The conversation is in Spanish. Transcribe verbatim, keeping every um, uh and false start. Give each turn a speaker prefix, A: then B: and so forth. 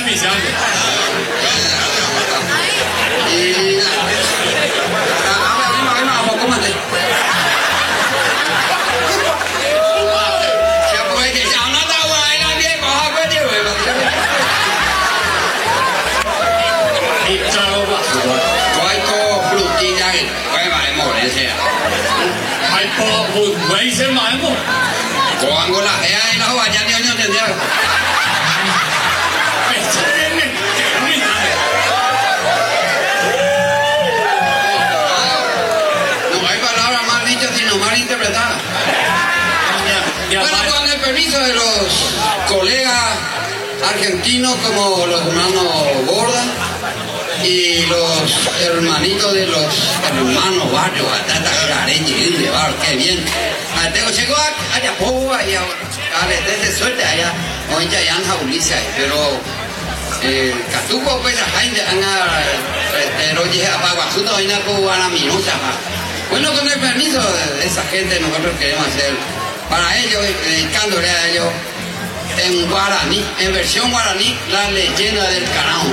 A: oficial.
B: Y... Ahora, venga, venga, ¿cómo te? Ya pues, que ya no está buena, viejo, ah, pues, tío,
A: Y chao,
B: Coi có frutilla que puede valer morirse.
A: hay por một mấy xe máy một.
B: Con con la fea y la joven ya ni no entendía. No hay palabra mal dicha sino mal interpretada. Bueno, con el permiso de los colegas argentinos como los hermanos Borda y los hermanitos de los hermanos Barrio, Batata, Gareñi, de Bar, qué bien. Tengo llegó a allá poco allá, desde suerte allá, hoy ya ya han Ulises, pero eh, Catuco pues la gente anda, pero ya para asunto hoy no puedo a la minuta. Bueno, con el permiso de esa gente nosotros queremos hacer para ellos, dedicándole a ellos en guaraní, en versión guaraní, la leyenda del Carao.